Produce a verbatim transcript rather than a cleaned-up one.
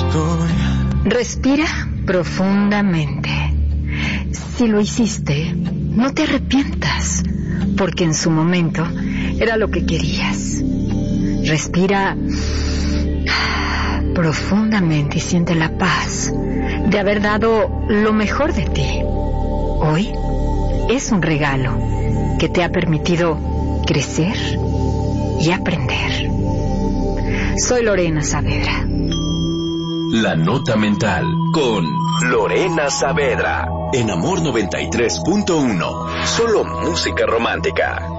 estoy. Respira profundamente. Si lo hiciste, no te arrepientas, porque en su momento era lo que querías. Respira profundamente y siente la paz de haber dado lo mejor de ti. Hoy es un regalo que te ha permitido crecer y aprender. Soy Lorena Saavedra. La Nota Mental con Lorena Saavedra en Amor noventa y tres punto uno. Solo música romántica.